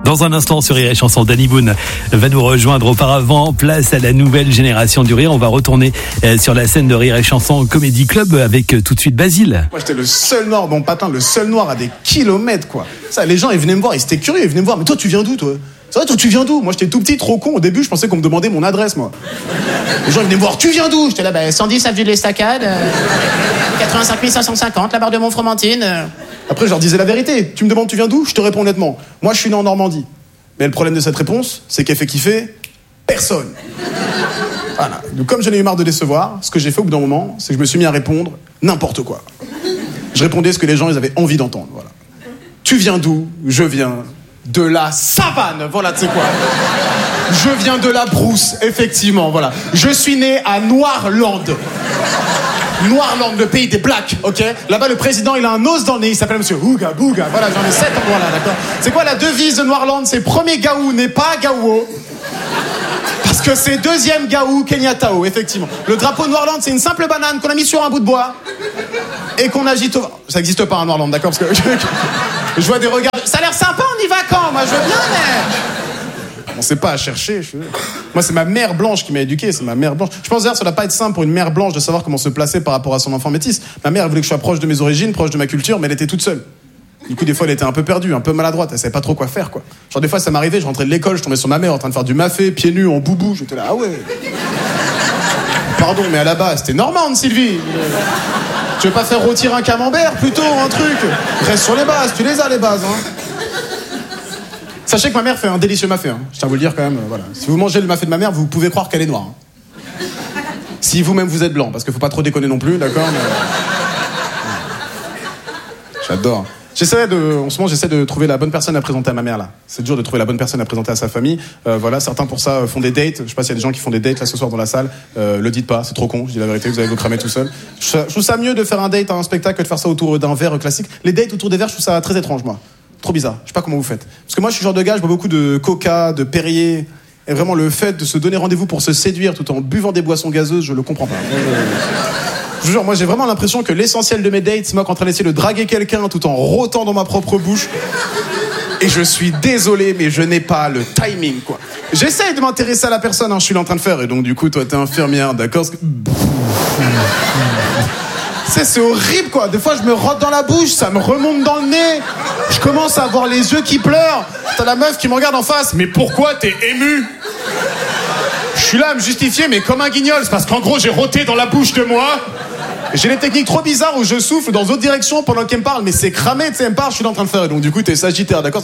Dans un instant sur Rire et Chanson, Danny Boone va nous rejoindre. Auparavant, place à la nouvelle génération du rire. On va retourner sur la scène de Rire et Chanson Comedy Club avec tout de suite Basile. Moi j'étais le seul noir, bon patin, le seul noir à des kilomètres quoi. Ça, les gens ils venaient me voir, ils étaient curieux, ils venaient me voir. Mais toi tu viens d'où toi? C'est vrai, toi tu viens d'où? Moi j'étais tout petit, trop con. Au début je pensais qu'on me demandait mon adresse moi. Les gens ils venaient me voir, tu viens d'où? J'étais là, 110 avenue de l'Estacade, 85 550, la barre de Montfromentine. Après je leur disais la vérité. Tu me demandes tu viens d'où? Je te réponds honnêtement. Moi je suis né en Normandie. Mais le problème de cette réponse, c'est qu'elle fait kiffer personne. Voilà. Donc comme j'en ai eu marre de décevoir, ce que j'ai fait au bout d'un moment, c'est que je me suis mis à répondre n'importe quoi. Je répondais ce que les gens ils avaient envie d'entendre. Voilà. Tu viens d'où? Je viens de la savane. Voilà, tu sais quoi. Je viens de la brousse, effectivement. Voilà. Je suis né à Noirland. Noirland, le pays des blacks, ok? Là-bas, le président, il a un os dans le nez, il s'appelle Monsieur Ouga Bouga. Voilà, j'en ai 7 endroits là, d'accord? C'est quoi la devise de Noirland? C'est premier Gaou n'est pas Gaouo. Parce que c'est deuxième Gaou Kenyatao, effectivement. Le drapeau de Noirland, c'est une simple banane qu'on a mis sur un bout de bois et qu'on agite au... Ça n'existe pas, un Noirland, d'accord? Parce que je vois des regards... Ça a l'air sympa, on y va quand? Moi, je veux bien, mais... On sait pas à chercher. Moi, c'est ma mère blanche qui m'a éduqué. C'est ma mère blanche. Je pense d'ailleurs, ça doit pas être simple pour une mère blanche de savoir comment se placer par rapport à son enfant métis. Ma mère, elle voulait que je sois proche de mes origines, proche de ma culture, mais elle était toute seule. Du coup, des fois, elle était un peu perdue, un peu maladroite. Elle savait pas trop quoi faire, quoi. Genre, des fois, ça m'arrivait, je rentrais de l'école, je tombais sur ma mère en train de faire du mafé, pieds nus, en boubou. J'étais là, ah ouais. Pardon, mais à la base, c'était normande, Sylvie. Tu veux pas faire rôtir un camembert, plutôt, un truc? Reste sur les bases, tu les as, les bases, hein. Sachez que ma mère fait un délicieux mafé, hein. Je tiens à vous le dire quand même, voilà. Si vous mangez le mafé de ma mère, vous pouvez croire qu'elle est noire. Hein. Si vous-même vous êtes blanc, parce qu'il faut pas trop déconner non plus, d'accord, mais... J'adore. En ce moment, j'essaie de trouver la bonne personne à présenter à ma mère, là. C'est dur de trouver la bonne personne à présenter à sa famille. Voilà, certains pour ça font des dates. Je sais pas s'il y a des gens qui font des dates là ce soir dans la salle. Le dites pas, c'est trop con, je dis la vérité, vous allez vous cramer tout seul. Je trouve ça mieux de faire un date à un spectacle que de faire ça autour d'un verre classique. Les dates autour des verres, je trouve ça très étrange, moi. Trop bizarre. Je sais pas comment vous faites. Parce que moi, je suis le genre de gars, je bois beaucoup de Coca, de Perrier. Et vraiment, le fait de se donner rendez-vous pour se séduire tout en buvant des boissons gazeuses, je le comprends pas. Je vous jure, moi, j'ai vraiment l'impression que l'essentiel de mes dates, c'est moi qui est en train d'essayer de draguer quelqu'un tout en rôtant dans ma propre bouche. Et je suis désolé, mais je n'ai pas le timing, quoi. J'essaye de m'intéresser à la personne, hein, je suis là en train de faire. Et donc, du coup, toi, t'es infirmière, d'accord? C'est horrible, quoi. Des fois, je me rote dans la bouche, ça me remonte dans le nez. Je commence à avoir les yeux qui pleurent. T'as la meuf qui me regarde en face. Mais pourquoi t'es ému? Je suis là à me justifier, mais comme un guignol. C'est parce qu'en gros, j'ai roté dans la bouche de moi. J'ai des techniques trop bizarres où je souffle dans d'autres directions pendant qu'elle me parle. Mais c'est cramé, tu sais, elle me parle, je suis là en train de faire. Et donc, du coup, t'es sagittaire, d'accord?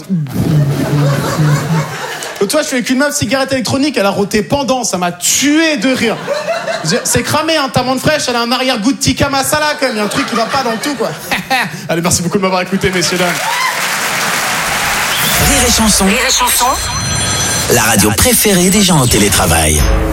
Donc, toi, je suis avec une meuf cigarette électronique, elle a roté pendant, ça m'a tué de rire. C'est cramé, hein, ta menthe fraîche, elle a un arrière-goût de tikka masala quand même, il y a un truc qui va pas dans le tout, quoi. Allez, merci beaucoup de m'avoir écouté, messieurs, dames. Rire et Chanson. Rire et Chanson. La radio préférée des gens au télétravail.